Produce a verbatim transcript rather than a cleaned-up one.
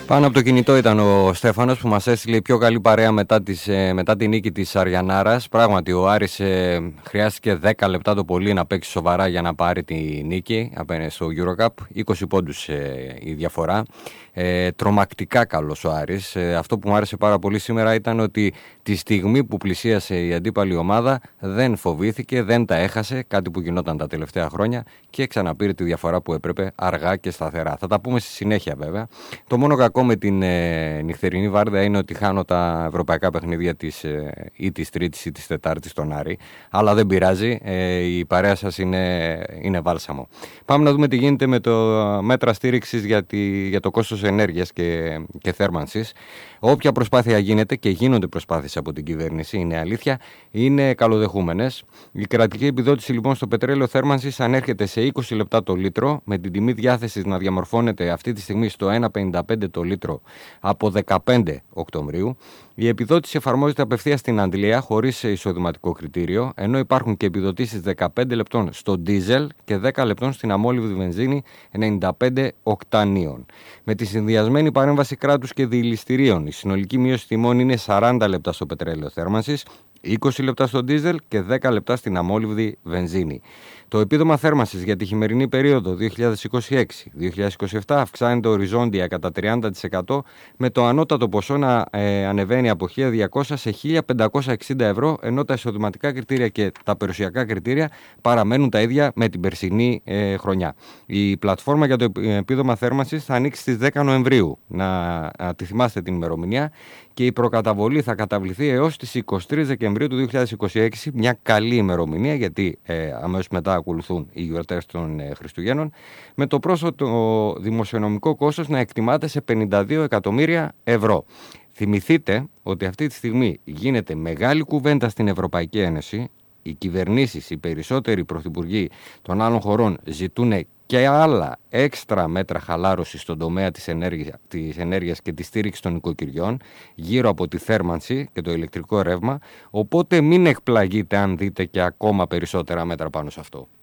Πάνω από το κινητό ήταν ο Στέφανος που μας έστειλε η πιο καλή παρέα μετά, τις, μετά τη νίκη της Αριανάρας. Πράγματι ο Άρης ε, χρειάστηκε δέκα λεπτά το πολύ να παίξει σοβαρά για να πάρει τη νίκη απέναντι στο EuroCup. είκοσι πόντους ε, η διαφορά. Ε, τρομακτικά καλός ο Άρης. Ε, αυτό που μου άρεσε πάρα πολύ σήμερα ήταν ότι τη στιγμή που πλησίασε η αντίπαλη ομάδα δεν φοβήθηκε, δεν τα έχασε, κάτι που γινόταν τα τελευταία χρόνια, και ξαναπήρε τη διαφορά που έπρεπε αργά και σταθερά. Θα τα πούμε στη συνέχεια βέβαια. Το μόνο κακό με την ε, νυχτερινή βάρδια είναι ότι χάνω τα ευρωπαϊκά παιχνίδια της, ε, ή της Τρίτης ή της Τετάρτης στον Άρη, αλλά δεν πειράζει, ε, η παρέα σας είναι, είναι βάλσαμο. Πάμε να δούμε τι γίνεται με το μέτρα στήριξης για, τη, για το κόστος ενέργειας και, και θέρμανσης. Όποια προσπάθεια γίνεται, και γίνονται προσπάθειες από την κυβέρνηση, είναι αλήθεια, είναι καλοδεχούμενες. Η κρατική επιδότηση λοιπόν στο πετρέλαιο θέρμανσης ανέρχεται σε είκοσι λεπτά το λίτρο, με την τιμή διάθεσης να διαμορφώνεται αυτή τη στιγμή στο ένα κόμμα πενήντα πέντε το λίτρο από δεκαπέντε Οκτωβρίου. Η επιδότηση εφαρμόζεται απευθείας στην αντλία χωρίς εισοδηματικό κριτήριο, ενώ υπάρχουν και επιδοτήσεις δεκαπέντε λεπτών στο ντίζελ και δέκα λεπτών στην αμόλυβδη βενζίνη ενενήντα πέντε οκτανίων. Με τη συνδυασμένη παρέμβαση κράτους και διηληστηρίων, η συνολική μείωση τιμών είναι σαράντα λεπτά στο πετρέλαιο θέρμανσης, είκοσι λεπτά στο ντίζελ και δέκα λεπτά στην αμόλυβδη βενζίνη. Το επίδομα θέρμανσης για τη χειμερινή περίοδο δύο χιλιάδες είκοσι έξι δύο χιλιάδες είκοσι επτά αυξάνεται οριζόντια κατά τριάντα τοις εκατό, με το ανώτατο ποσό να ε, ανεβαίνει από χίλια διακόσια σε χίλια πεντακόσια εξήντα ευρώ, ενώ τα εισοδηματικά κριτήρια και τα περιουσιακά κριτήρια παραμένουν τα ίδια με την περσινή ε, χρονιά. Η πλατφόρμα για το επίδομα θέρμανσης θα ανοίξει στις δέκα Νοεμβρίου, να, να τη θυμάστε την ημερομηνία, και η προκαταβολή θα καταβληθεί έως τις εικοστή τρίτη Δεκεμβρίου του δύο χιλιάδες είκοσι έξι, μια καλή ημερομηνία, γιατί ε, αμέσως μετά ακολουθούν οι γιορτές των ε, Χριστουγέννων, με το πρόσθετο δημοσιονομικό κόστος να εκτιμάται σε πενήντα δύο εκατομμύρια ευρώ. Θυμηθείτε ότι αυτή τη στιγμή γίνεται μεγάλη κουβέντα στην Ευρωπαϊκή Ένωση. Οι κυβερνήσεις, οι περισσότεροι πρωθυπουργοί των άλλων χωρών ζητούν και άλλα έξτρα μέτρα χαλάρωσης στον τομέα της ενέργειας, της ενέργειας και της στήριξης των οικοκυριών γύρω από τη θέρμανση και το ηλεκτρικό ρεύμα, οπότε μην εκπλαγείτε αν δείτε και ακόμα περισσότερα μέτρα πάνω σε αυτό.